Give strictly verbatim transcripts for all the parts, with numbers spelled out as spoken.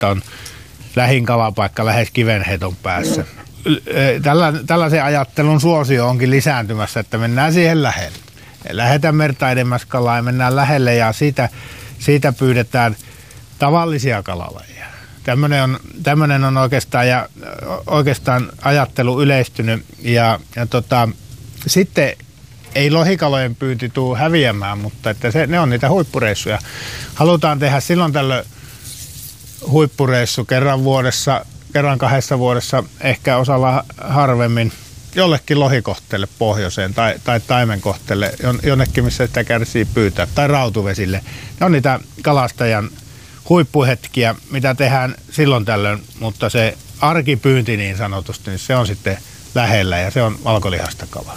että on lähin kalapaikka lähes kivenheiton päässä. Tällä, tällaisen ajattelun suosio onkin lisääntymässä, että mennään siihen lähelle. Lähdetään merta edemmäs kalaa ja mennään lähelle ja siitä, siitä pyydetään tavallisia kalalajeja. Tämmöinen on, tämmöinen on oikeastaan, ja, oikeastaan ajattelu yleistynyt ja, ja tota, sitten ei lohikalojen pyynti tule häviämään, mutta että se, ne on niitä huippureissuja. Halutaan tehdä silloin tällöin huippureissu kerran vuodessa, kerran kahdessa vuodessa, ehkä osalla harvemmin jollekin lohikohteelle pohjoiseen tai, tai taimenkohteelle, jonnekin missä sitä kärsii pyytää, tai rautuvesille. Ne on niitä kalastajan huippuhetkiä, mitä tehdään silloin tällöin, mutta se arkipyynti niin sanotusti, niin se on sitten lähellä ja se on valkolihasta kalaa.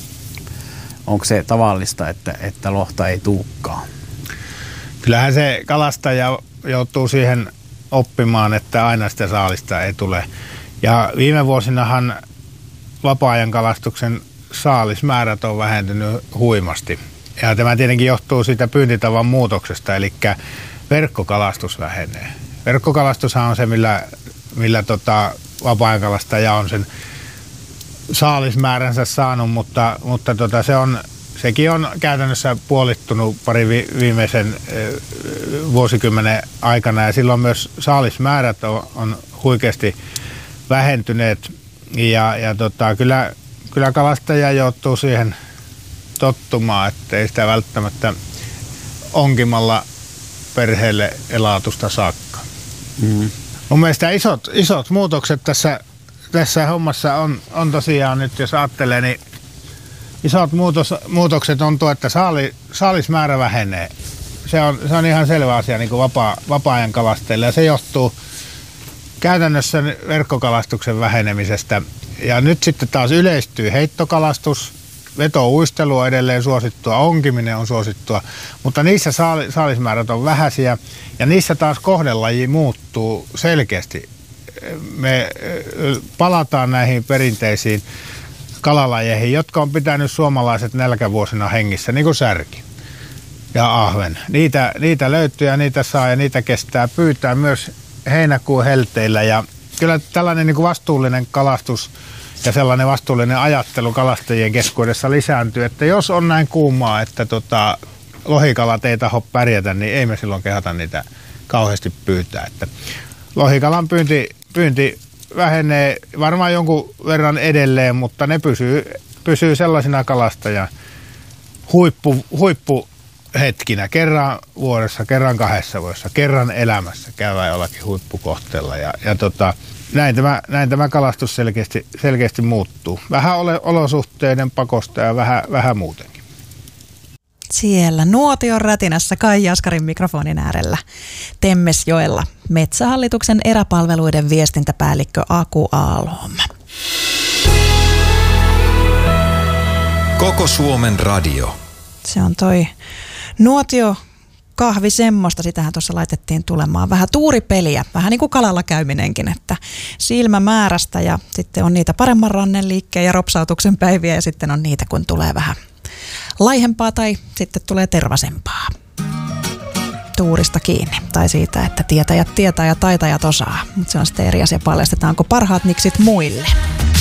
Onko se tavallista, että, että lohta ei tuukkaan? Kyllähän se kalastaja joutuu siihen oppimaan, että aina sitä saalista ei tule. Ja viime vuosinahan vapaa-ajan kalastuksen saalismäärät on vähentynyt huimasti. Ja tämä tietenkin johtuu siitä pyyntitavan muutoksesta, eli verkkokalastus vähenee. Verkkokalastushan on se, millä, millä tota, vapaa-ajan kalastaja on sen saalismääränsä saanut, mutta, mutta tota, se on, sekin on käytännössä puolittunut pari vi, viimeisen e, vuosikymmenen aikana ja silloin myös saalismäärät on, on huikeasti vähentyneet ja, ja tota, kyllä, kyllä kalastaja joutuu siihen tottumaan, ettei sitä välttämättä onkimalla perheelle elatusta saakka. Mm. Mun mielestä isot, isot muutokset tässä Tässä hommassa on, on tosiaan nyt, jos ajattelee, niin isot muutos, muutokset on tuo, että saali, saalismäärä vähenee. Se on, se on ihan selvä asia niin kuin vapaa, vapaa-ajan kalastajille ja se johtuu käytännössä verkkokalastuksen vähenemisestä. Ja nyt sitten taas yleistyy heittokalastus, vetouistelu on edelleen suosittua, onkiminen on suosittua, mutta niissä saali, saalismäärät on vähäisiä ja niissä taas kohdelaji muuttuu selkeästi. Me palataan näihin perinteisiin kalalajeihin, jotka on pitänyt suomalaiset nälkävuosina hengissä, niin kuin särki ja ahven. Niitä, niitä löytyy ja niitä saa ja niitä kestää pyytää myös heinäkuun helteillä. Ja kyllä tällainen niin kuin vastuullinen kalastus ja sellainen vastuullinen ajattelu kalastajien keskuudessa lisääntyy, että jos on näin kuumaa, että tota, lohikalat ei taho pärjätä, niin ei me silloin kehata niitä kauheasti pyytää. Että lohikalan pyynti Pyynti vähenee varmaan jonkun verran edelleen, mutta ne pysyy, pysyy sellaisina kalastajan huippu, huippuhetkinä. Kerran vuodessa, kerran kahdessa vuodessa, kerran elämässä käydään jollakin huippukohteella. Ja, ja tota, näin, tämä, näin tämä kalastus selkeästi, selkeästi muuttuu. Vähän ole olosuhteiden pakosta ja vähän, vähän muutenkin. Siellä nuotion rätinässä Kai Jaskarin mikrofonin äärellä Temmesjoella Metsähallituksen eräpalveluiden viestintäpäällikkö Aku Aalholm. Koko Suomen radio. Se on toi nuotio kahvi semmoista, sitähän tuossa laitettiin tulemaan. Vähän tuuripeliä, vähän niin kuin kalalla käyminenkin, että silmämäärästä ja sitten on niitä paremman rannen liikkeen ja ropsautuksen päiviä ja sitten on niitä, kun tulee vähän laihempaa tai sitten tulee tervasempaa. Tuurista kiinni tai siitä, että tietäjät tietää ja taitajat osaa, mutta se on sitten eri asia, paljastetaanko parhaat niksit muille.